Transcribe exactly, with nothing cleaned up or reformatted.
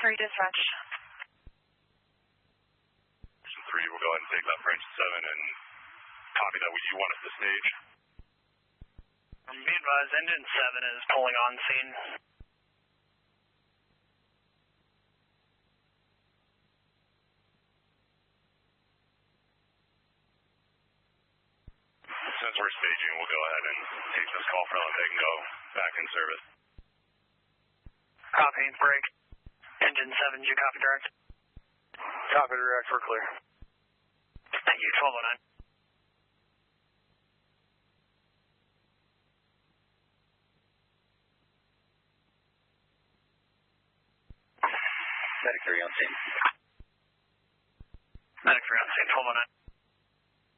three dispatch. Engine three, we'll go ahead and take that for engine seven and copy that. Would you want us to stage? Um, be advised, engine seven is pulling on scene. Since we're staging, we'll go ahead and take this call from them. They can go back in service. Copy, break. Engine seven, did you copy direct? Copy direct, we're clear. Thank you, twelve oh nine. Medic three on scene. Medic three on scene, twelve oh nine.